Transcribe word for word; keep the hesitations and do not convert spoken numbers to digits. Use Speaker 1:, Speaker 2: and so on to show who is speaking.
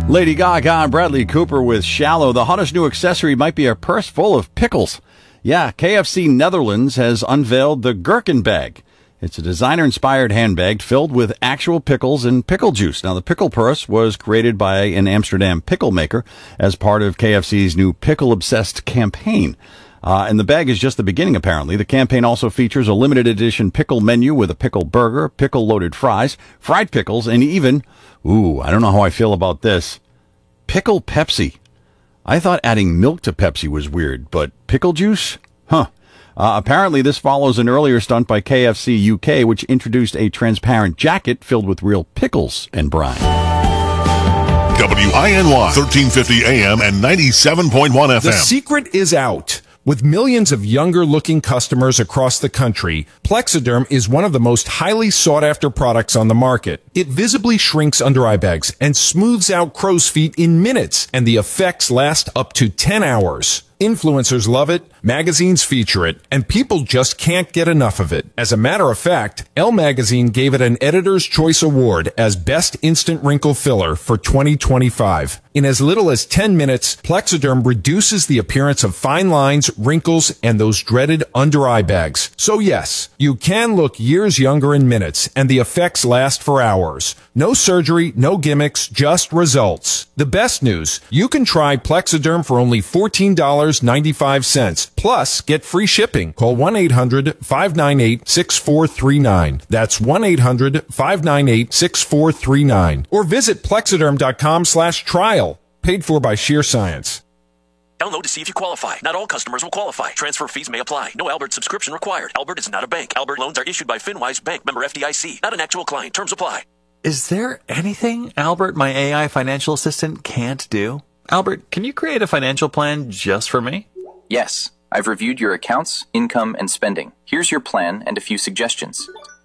Speaker 1: Lady Gaga and Bradley Cooper with Shallow. The hottest new accessory might be a purse full of pickles. Yeah, K F C Netherlands has unveiled the Gherkin Bag. It's a designer-inspired handbag filled with actual pickles and pickle juice. Now, the pickle purse was created by an Amsterdam pickle maker as part of K F C's new pickle-obsessed campaign. Uh, and the bag is just the beginning, apparently. The campaign also features a limited edition pickle menu with a pickle burger, pickle-loaded fries, fried pickles, and even, ooh, I don't know how I feel about this, pickle Pepsi. I thought adding milk to Pepsi was weird, but pickle juice? Huh. Uh, apparently, this follows an earlier stunt by K F C U K, which introduced a transparent jacket filled with real pickles and brine.
Speaker 2: W I N Y, thirteen fifty A M and ninety-seven point one F M.
Speaker 3: The secret is out. With millions of younger-looking customers across the country, Plexiderm is one of the most highly sought-after products on the market. It visibly shrinks under-eye bags and smooths out crow's feet in minutes, and the effects last up to ten hours. Influencers love it, magazines feature it, and people just can't get enough of it. As a matter of fact, Elle Magazine gave it an Editor's Choice Award as Best Instant Wrinkle Filler for twenty twenty-five. In as little as ten minutes, Plexiderm reduces the appearance of fine lines, wrinkles, and those dreaded under-eye bags. So yes, you can look years younger in minutes, and the effects last for hours. No surgery, no gimmicks, just results. The best news, you can try Plexiderm for only fourteen dollars and ninety-five cents. Plus, get free shipping. Call one eight hundred, five nine eight, six four three nine. That's one eight hundred, five nine eight, six four three nine. Or visit plexiderm.com slash trial. Paid for by Sheer Science.
Speaker 4: Download to see if you qualify. Not all customers will qualify. Transfer fees may apply. No Albert subscription required. Albert is not a bank. Albert loans are issued by FinWise Bank, member F D I C. Not an actual client. Terms apply.
Speaker 5: Is there anything Albert, my A I financial assistant, can't do? Albert, can you create a financial plan just for me?
Speaker 6: Yes. I've reviewed your accounts, income, and spending. Here's your plan and a few suggestions.